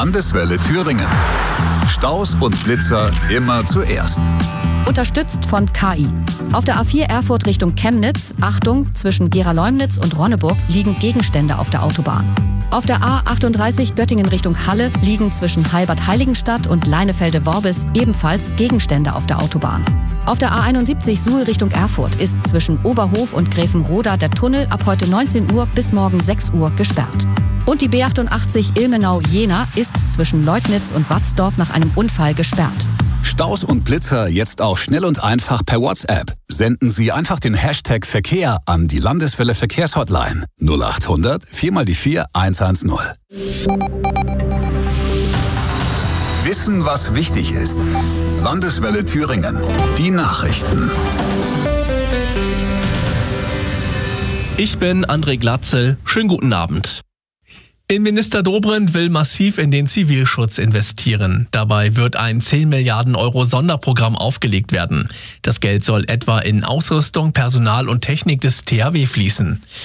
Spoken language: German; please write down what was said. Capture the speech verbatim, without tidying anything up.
Landeswelle Thüringen. Staus und Blitzer immer zuerst. Unterstützt von K I. Auf der A vier Erfurt Richtung Chemnitz, Achtung, zwischen Gera-Leumnitz und Ronneburg liegen Gegenstände auf der Autobahn. Auf der A achtunddreißig Göttingen Richtung Halle liegen zwischen Halbert-Heiligenstadt und Leinefelde-Worbis ebenfalls Gegenstände auf der Autobahn. Auf der A einundsiebzig Suhl Richtung Erfurt ist zwischen Oberhof und Gräfenroda der Tunnel ab heute neunzehn Uhr bis morgen sechs Uhr gesperrt. Und die B achtundachtzig Ilmenau-Jena ist zwischen Leutnitz und Watzdorf nach einem Unfall gesperrt. Staus und Blitzer jetzt auch schnell und einfach per WhatsApp. Senden Sie einfach den Hashtag Verkehr an die Landeswelle Verkehrshotline null achthundert vier mal die vier hundertzehn. Wissen, was wichtig ist. Landeswelle Thüringen. Die Nachrichten. Ich bin André Glatzel. Schönen guten Abend. Innenminister Dobrindt will massiv in den Zivilschutz investieren. Dabei wird ein zehn Milliarden Euro Sonderprogramm aufgelegt werden. Das Geld soll etwa in Ausrüstung, Personal und Technik des T H W fließen.